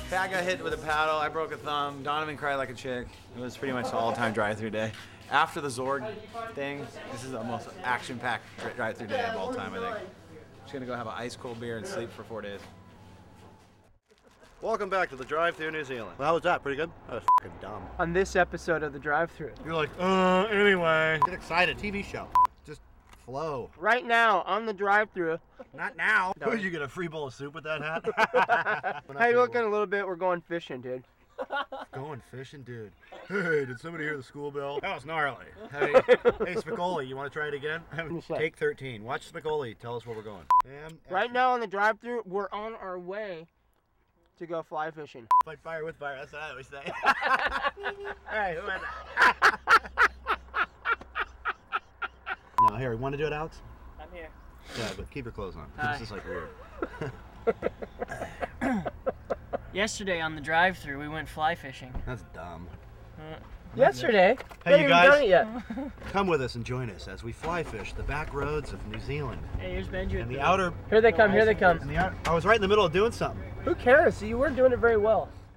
Pat got hit with a paddle. I broke a thumb. Donovan cried like a chick. It was pretty much an all-time drive-through day. After the Zorg thing, this is the most action-packed drive-through day of all time, I think. Just gonna go have an ice-cold beer and sleep for 4 days. Welcome back to the drive-through New Zealand. Well, how was that? Pretty good? That was fucking dumb. On this episode of the drive-through. You're like, anyway. Get excited. TV show. Just flow. Right now, on the drive-through. Not now. No. Would you get a free bowl of soup with that hat? Hey, looking a little bit. We're going fishing, dude. Going fishing, dude. Hey, did somebody hear the school bell? That was gnarly. Hey, Spicoli, you want to try it again? Take 13. Watch Spicoli. Tell us where we're going. Right now on the drive-through, we're on our way to go fly fishing. Fight fire with fire. That's what I always say. Hey, who is that? Now, Harry, want to do it, Alex? I'm here. Yeah, but keep your clothes on. Hi. This is like weird. Yesterday on the drive-through, we went fly fishing. That's dumb. Yesterday? Hey, you guys. Done it yet. Come with us and join us as we fly fish the back roads of New Zealand. Hey, here's Benji. And the outer. Here they come, here they come. And the outer. I was right in the middle of doing something. Who cares? You weren't doing it very well.